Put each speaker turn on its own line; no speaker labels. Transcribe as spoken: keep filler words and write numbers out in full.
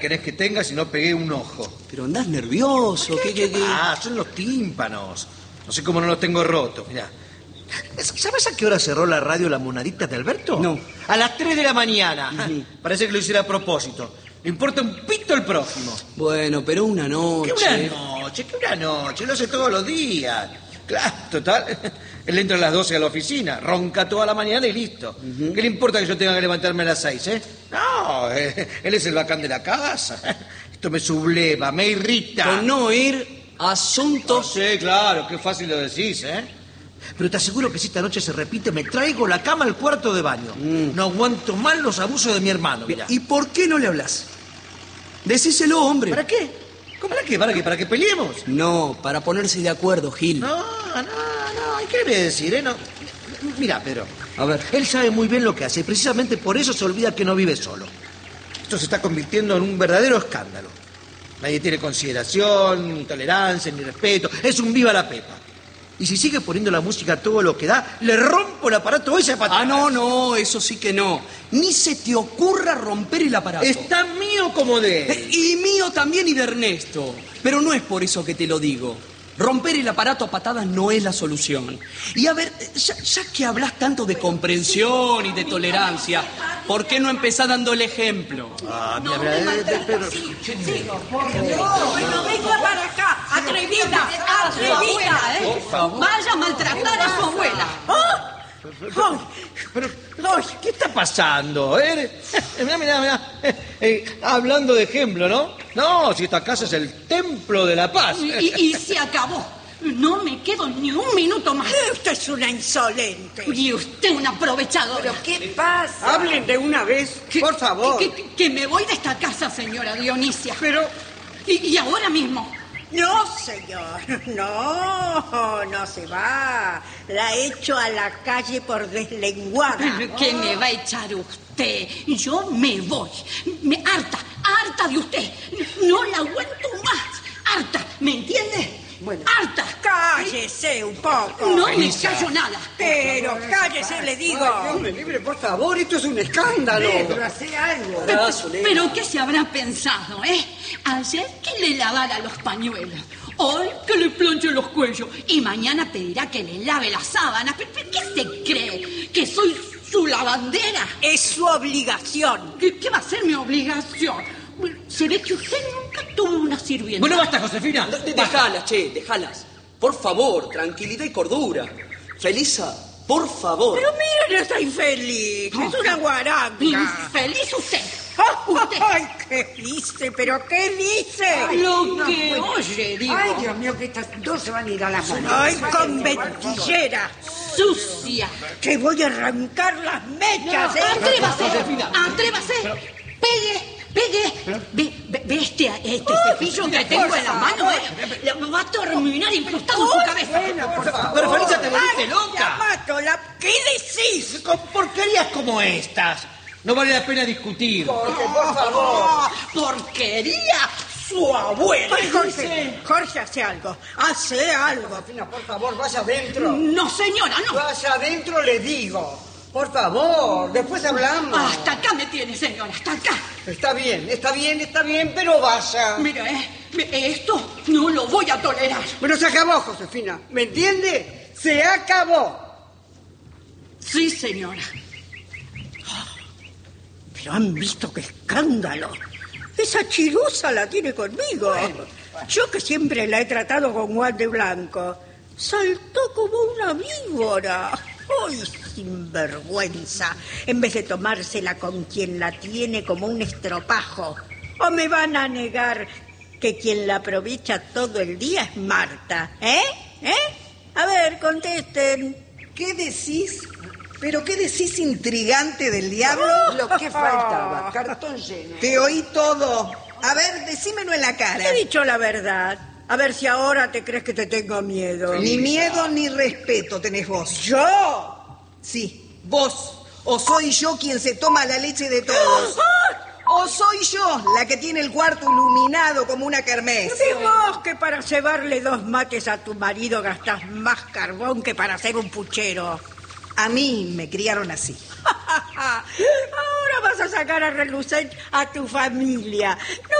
querés que tenga si no pegué un ojo?
Pero andás nervioso.
¿Qué,
¿Qué, qué, qué?
Ah, son los tímpanos. No sé cómo no los tengo rotos, mirá. ¿Sabes a qué hora cerró la radio La Monadita de Alberto?
No.
A las tres de la mañana.
Uh-huh.
Parece que lo hiciera a propósito. Le importa un pito el prójimo.
Bueno, pero una noche...
¿Qué una noche? ¿Qué una noche? Lo hace todos los días. Claro, total. Él entra a las doce a la oficina, ronca toda la mañana y listo. Uh-huh. ¿Qué le importa que yo tenga que levantarme a las seis, eh? No, eh, él es el bacán de la casa. Esto me subleva, me irrita.
Con no ir a asuntos...
No sé, claro, qué fácil lo decís, ¿eh? Pero te aseguro que si esta noche se repite, me traigo la cama al cuarto de baño. Mm. No aguanto más los abusos de mi hermano, mirá.
¿Y por qué no le hablas? Decíselo, hombre.
¿Para qué? ¿Cómo para qué? ¿Para qué? ¿Para que peleemos?
No, para ponerse de acuerdo, Gil.
No, no, no. ¿Qué le voy a decir, eh? No. Mira, Pedro.
A ver.
Él sabe muy bien lo que hace y precisamente por eso se olvida que no vive solo. Esto se está convirtiendo en un verdadero escándalo. Nadie tiene consideración, ni tolerancia, ni respeto. Es un viva la pepa. Y si sigue poniendo la música a todo lo que da, le rompo el aparato ese a patadas.
Ah, no, no, eso sí que no. Ni se te ocurra romper el aparato.
Es tan mío como de él.
Eh, y mío también y de Ernesto. Pero no es por eso que te lo digo. Romper el aparato a patadas no es la solución. Y a ver, ya, ya que hablas tanto de comprensión y de tolerancia, ¿por qué no empezás dando el ejemplo?
Ah,
no,
mira,
me
eh, eh, pero...
Sí, sí, por Dios. No, venga para acá, atrevida, atrevida, ¿eh?
Por favor.
Vaya a maltratar a su abuela. ¿Ah?
Pero, pero, ay, ¿qué está pasando? Eh? Mirá, mirá, mirá. Eh, eh, hablando de ejemplo, ¿no? No, si esta casa es el templo de la paz.
Y, y se acabó. No me quedo ni un minuto más.
Usted es una insolente.
Y usted una aprovechadora.
¿Pero qué pasa?
Hablen de una vez,
que,
por favor.
Que, que, que me voy de esta casa, señora Dionisia.
Pero...
Y, y ahora mismo...
No, señor, no, no se va. La echo a la calle por deslenguada.
¿Qué me va a echar usted? Yo me voy. Me harta, harta de usted. No la aguanto más. Harta, ¿me entiende?
Bueno,
harta.
Cállese un poco.
No me callo nada.
Pero cállese, le digo.
Ay, Dios me libre, por favor, esto es un escándalo.
Pero hace algo.
Pero, pero ¿qué se habrá pensado, eh? Ayer que le lavara los pañuelos, hoy que le planche los cuellos y mañana pedirá que le lave las sábanas. ¿Pero, pero qué se cree? ¿Que soy su lavandera?
Es su obligación.
¿Qué, qué va a ser mi obligación? Bueno, se ve que usted nunca tuvo una sirvienta.
Bueno, basta, Josefina.
De- de- Dejalas, che, dejalas. Por favor, tranquilidad y cordura. Felisa, por favor.
Pero miren, está infeliz. Es una guaranga.
Infeliz usted. Usted.
Ay, ¿qué dice? ¿Pero qué dice?
Lo
No,
que
pues-
oye, digo.
Ay, Dios mío, que estas dos se van a ir a las manos.
Ay, con mentillera.
Sucia.
Que voy a arrancar las mechas, ¿eh?
Atrévase. Atrévase. Pegue. Pegue. Ve, ve, ve este, este cepillo que tengo en la mano, ¿eh? Le va a terminar incrustado en su cabeza.
Bueno, por favor.
Pero, Felisa, te volviste
Ay,
loca.
la mato, la... ¿Qué decís?
Con porquerías como estas. No vale la pena discutir.
Porque, por favor.
Porquería. Su abuela.
Ay, Jorge, Jorge, hace algo. Hace algo.
Josefina, por favor, vaya adentro.
No, señora, no.
Vaya adentro, le digo. Por favor, después hablamos.
Hasta acá me tiene, señora, hasta acá.
Está bien, está bien, está bien, pero vaya.
Mire, eh, esto no lo voy a tolerar.
Pero se acabó, Josefina. ¿Me entiende? Se acabó.
Sí, señora.
Pero han visto qué escándalo. Esa chirusa la tiene conmigo. Yo que siempre la he tratado con guante blanco. Saltó como una víbora. ¡Ay, sinvergüenza! En vez de tomársela con quien la tiene como un estropajo. ¿O me van a negar que quien la aprovecha todo el día es Marta? ¿Eh? ¿Eh? A ver, contesten.
¿Qué decís? ¿Pero qué decís, intrigante del diablo?
Lo que faltaba, cartón lleno.
Te oí todo. A ver, decímelo en la cara.
He dicho la verdad. A ver si ahora te crees que te tengo miedo.
Ni miedo ni respeto tenés vos.
¿Yo?
Sí, vos. O soy yo quien se toma la leche de todos. O soy yo la que tiene el cuarto iluminado como una kermés.
Y vos que para cebarle dos mates a tu marido gastás más carbón que para hacer un puchero.
A mí me criaron así.
Ahora vas a sacar a relucir a tu familia? No